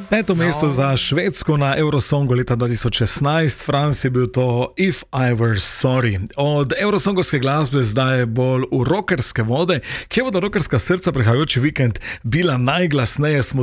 Peto mesto za Švedsko na Eurosongu leta 2016, Franc je bil to If I Were Sorry. Od eurosongovske glasbe zdaj bolj v rockerske vode, kje bodo rockerska srca prihajajoči vikend bila najglasneje, smo